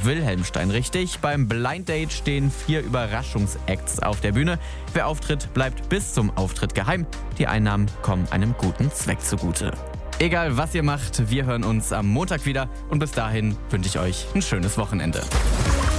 Wilhelmstein richtig. Beim Blind Date stehen 4 Überraschungsacts auf der Bühne. Wer auftritt, bleibt bis zum Auftritt geheim. Die Einnahmen kommen einem guten Zweck zugute. Egal was ihr macht, wir hören uns am Montag wieder und bis dahin wünsche ich euch ein schönes Wochenende.